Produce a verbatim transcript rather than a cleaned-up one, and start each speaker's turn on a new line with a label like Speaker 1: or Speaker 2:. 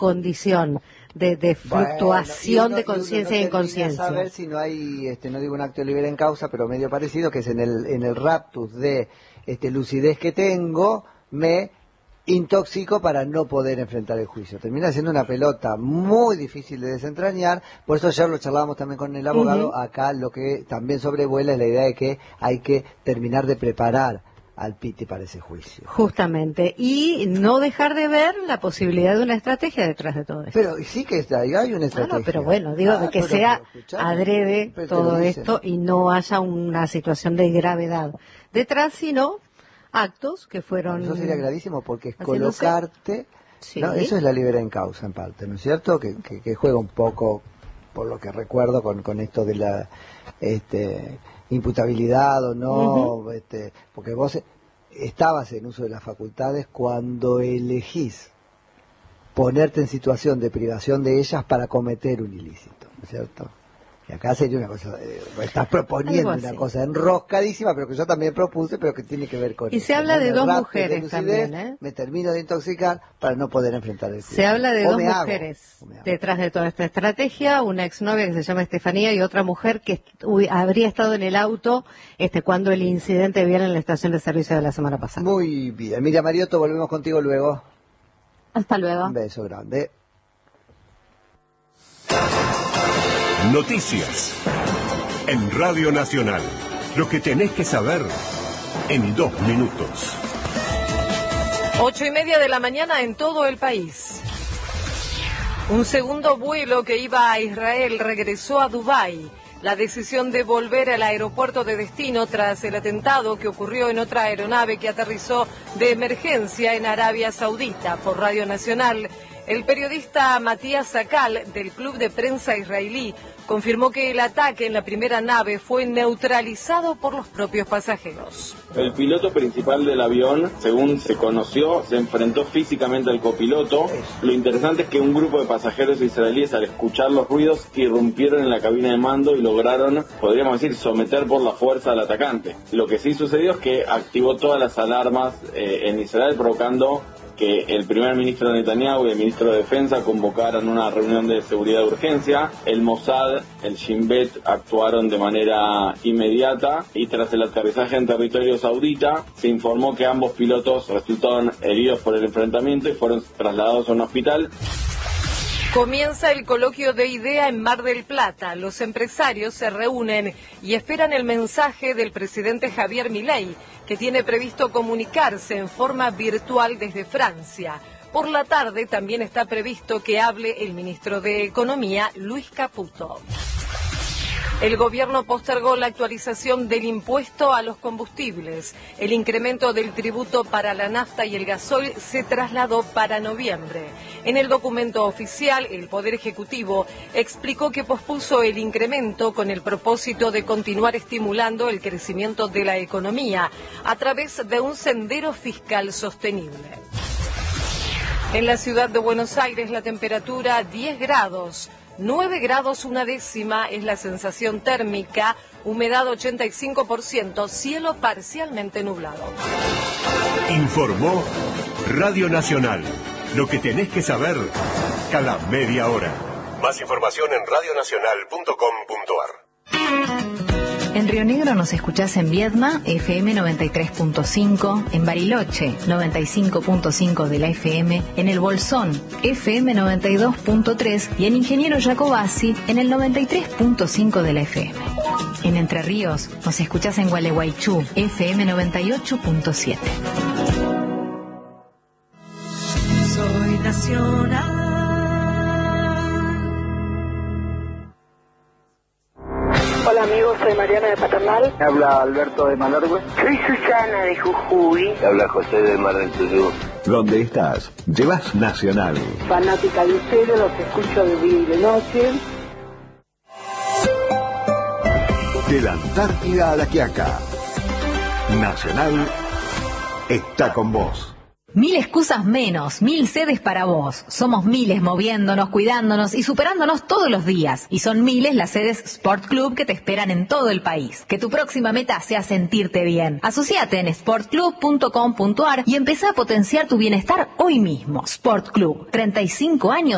Speaker 1: condición de, de fluctuación
Speaker 2: bueno,
Speaker 1: de conciencia e inconsciencia.
Speaker 2: A ver si no hay, este, no digo un acto libre en causa, pero medio parecido, que es en el, en el raptus de este, lucidez que tengo, me intoxico para no poder enfrentar el juicio. Termina siendo una pelota muy difícil de desentrañar, por eso ayer lo charlábamos también con el abogado. Uh-huh. Acá lo que también sobrevuela es la idea de que hay que terminar de preparar al Piti para ese juicio.
Speaker 1: Justamente, y no dejar de ver la posibilidad de una estrategia detrás de todo esto.
Speaker 2: Pero sí que está, hay una estrategia.
Speaker 1: Ah, no, pero bueno, digo, ah, de que pero, sea pero, adrede todo esto y no haya una situación de gravedad detrás, sino actos que fueron...
Speaker 2: Eso sería gravísimo porque es colocarte... Sí. ¿No? Eso es la libertad en causa en parte, ¿no es cierto? Que, que, que juega un poco, por lo que recuerdo, con, con esto de la este, imputabilidad o no, uh-huh. este, porque vos estabas en uso de las facultades cuando elegís ponerte en situación de privación de ellas para cometer un ilícito, ¿no es cierto? Y acá sería una cosa, eh, estás proponiendo una cosa enroscadísima, pero que yo también propuse, pero que tiene que ver con
Speaker 1: y
Speaker 2: eso.
Speaker 1: se habla de dos mujeres
Speaker 2: de lucidez,
Speaker 1: también, ¿eh?
Speaker 2: Me termino de intoxicar para no poder enfrentar el juicio.
Speaker 1: Se habla de
Speaker 2: o
Speaker 1: dos mujeres detrás de toda esta estrategia, una exnovia que se llama Estefanía y otra mujer que uy, habría estado en el auto este cuando el incidente vial en la estación de servicio de la semana pasada.
Speaker 2: Muy bien. Miriam Mariotto, volvemos contigo luego.
Speaker 3: Hasta luego.
Speaker 2: Un beso grande.
Speaker 4: Noticias en Radio Nacional. Lo que tenés que saber en dos minutos.
Speaker 5: Ocho y media de la mañana en todo el país. Un segundo vuelo que iba a Israel regresó a Dubái. La decisión de volver al aeropuerto de destino tras el atentado que ocurrió en otra aeronave que aterrizó de emergencia en Arabia Saudita. Por Radio Nacional, el periodista Matías Sakal, del Club de Prensa Israelí, confirmó que el ataque en la primera nave fue neutralizado por los propios pasajeros.
Speaker 6: El piloto principal del avión, según se conoció, se enfrentó físicamente al copiloto. Lo interesante es que un grupo de pasajeros israelíes, al escuchar los ruidos, irrumpieron en la cabina de mando y lograron, podríamos decir, someter por la fuerza al atacante. Lo que sí sucedió es que activó todas las alarmas eh, en Israel, provocando que el primer ministro Netanyahu y el ministro de Defensa convocaran una reunión de seguridad de urgencia. El Mossad, el Shin Bet actuaron de manera inmediata y tras el aterrizaje en territorio saudita se informó que ambos pilotos resultaron heridos por el enfrentamiento y fueron trasladados a un hospital.
Speaker 5: Comienza el coloquio de IDEA en Mar del Plata. Los empresarios se reúnen y esperan el mensaje del presidente Javier Milei, que tiene previsto comunicarse en forma virtual desde Francia. Por la tarde también está previsto que hable el ministro de Economía, Luis Caputo. El gobierno postergó la actualización del impuesto a los combustibles. El incremento del tributo para la nafta y el gasoil se trasladó para noviembre. En el documento oficial, el Poder Ejecutivo explicó que pospuso el incremento con el propósito de continuar estimulando el crecimiento de la economía a través de un sendero fiscal sostenible. En la ciudad de Buenos Aires la temperatura diez grados. nueve grados una décima es la sensación térmica, humedad ochenta y cinco por ciento, cielo parcialmente nublado.
Speaker 4: Informó Radio Nacional. Lo que tenés que saber cada media hora. Más información en radio nacional punto com punto ar.
Speaker 3: En Río Negro nos escuchás en Viedma, F M noventa y tres punto cinco, en Bariloche, noventa y cinco punto cinco de la F M, en El Bolsón, F M noventa y dos punto tres y en Ingeniero Jacobasi, en el noventa y tres punto cinco de la F M. En Entre Ríos nos escuchás en Gualeguaychú, F M noventa y ocho punto siete.
Speaker 7: Soy nacional.
Speaker 8: Hola amigos, soy Mariana de Paternal.
Speaker 9: Me habla Alberto de Malargüe.
Speaker 8: Soy Susana de Jujuy.
Speaker 9: Me habla José de Mar del Tuyú.
Speaker 10: ¿Dónde estás? Llevas Nacional.
Speaker 8: Fanática de ustedes, los escucho de día y de noche.
Speaker 10: De la Antártida a la Quiaca. Nacional está con vos.
Speaker 3: Mil excusas menos, mil sedes para vos. Somos miles moviéndonos, cuidándonos y superándonos todos los días. Y son miles las sedes Sport Club que te esperan en todo el país. Que tu próxima meta sea sentirte bien. Asociate en sport club punto com punto ar y empezá a potenciar tu bienestar hoy mismo. Sport Club, treinta y cinco años